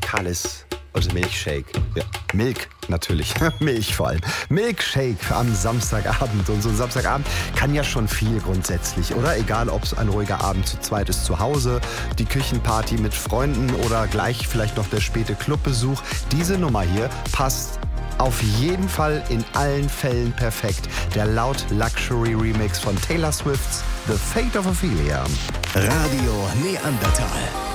Kallis. Also Milkshake. Ja, Milk natürlich. Milch vor allem. Milkshake am Samstagabend. Und so ein Samstagabend kann ja schon viel grundsätzlich, oder? Egal, ob es ein ruhiger Abend zu zweit ist zu Hause, die Küchenparty mit Freunden oder gleich vielleicht noch der späte Clubbesuch. Diese Nummer hier passt auf jeden Fall in allen Fällen perfekt. Der Loud Luxury Remix von Taylor Swift's The Fate of Ophelia. Radio Neandertal.